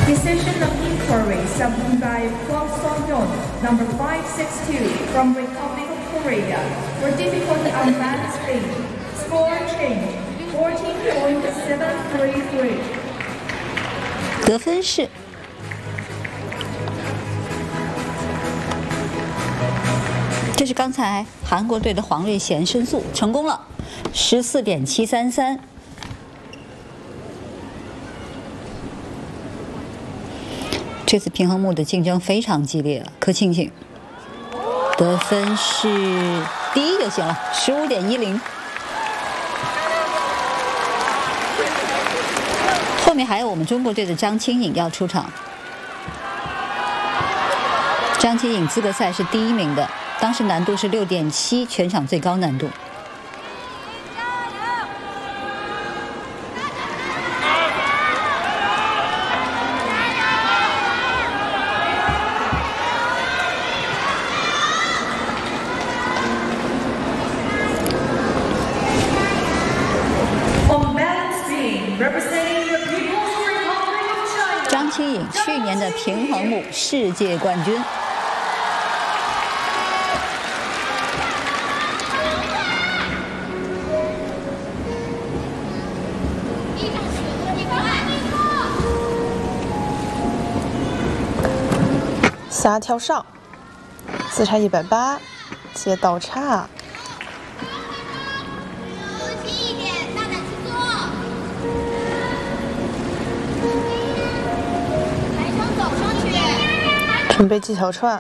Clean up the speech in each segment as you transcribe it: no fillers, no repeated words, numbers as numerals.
Decision of inquiry submitted by Kwon Song-yeon, number 562, from Republic of Korea, for difficult unbalanced speed. Score change, 14.733. 得分是这是刚才韩国队的黄瑞贤申诉成功了，14.733。这次平衡木的竞争非常激烈，柯庆庆得分是第一就行了，15.10。后面还有我们中国队的张清颖要出场。张清颖资格赛是第1名的，当时难度是6.7，全场最高难度。张清颖去年的平衡木世界冠军。 撒跳上，4叉180，接倒叉。准备技巧串，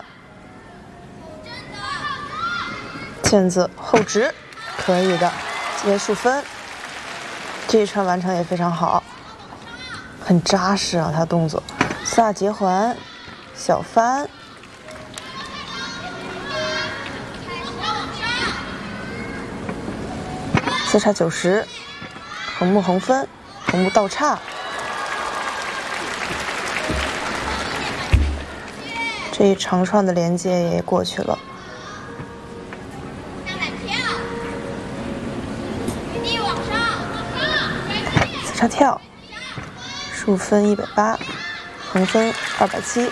毽子后直，可以的，结束分。这一串完成也非常好，很扎实啊，他动作。4结环，小翻，4叉90，横木横分，横木倒叉。这一长串的连接也过去了。4叉跳，竖分180，横分270，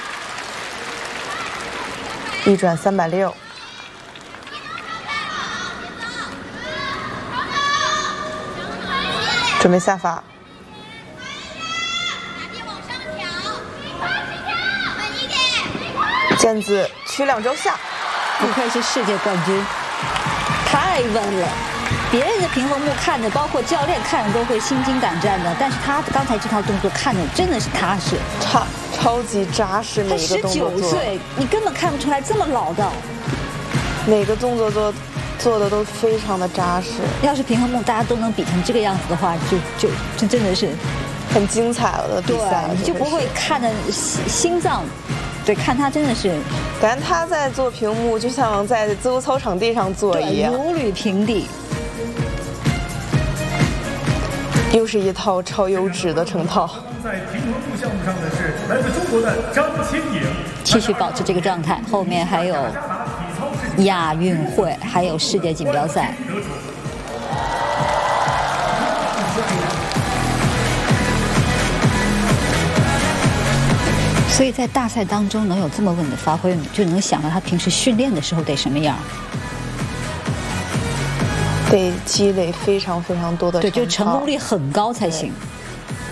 一转360。准备下法。毽子曲2周下， 不愧是世界冠军，太稳了。别人的平衡木看着，包括教练看着都会心惊胆战的，但是他刚才这套动作看着真的是踏实， 超级扎实。每一个动作他19岁，你根本看不出来这么老的。 每个动作做的都非常的扎实。 要是平衡木大家都能比成这个样子的话，就真的是很精彩了的比赛， 你就不会看着心脏。对，看他真的是， 感觉他在做平木，就像在自由操场地上做一样， 如履平地。 又是一套超优质的成套。 在平衡木项目上的是来自中国的张清颖， 继续保持这个状态。后面还有亚运会，还有世界锦标赛。所以在大赛当中能有这么稳的发挥，就能想到他平时训练的时候得什么样， 得积累非常非常多的， 对，就成功率很高才行。 对。